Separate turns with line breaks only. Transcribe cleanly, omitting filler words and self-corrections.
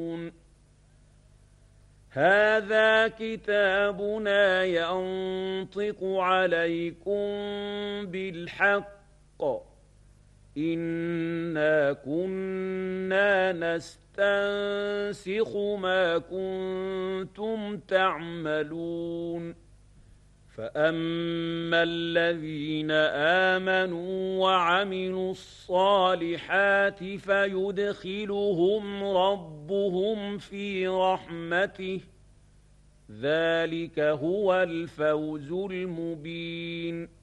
هذا كتابنا ينطق عليكم بالحق إنا كنا نستنسخ ما كنتم تعملون فأما الذين آمنوا وعملوا الصالحات فيدخلهم ربهم في رحمته ذلك هو الفوز المبين